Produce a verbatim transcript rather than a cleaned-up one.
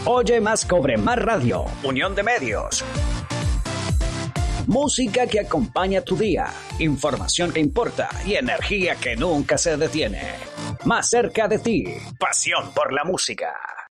Oye más, cobre más radio. Unión de medios. Música que acompaña tu día, información que importa y energía que nunca se detiene. Más cerca de ti, pasión por la música.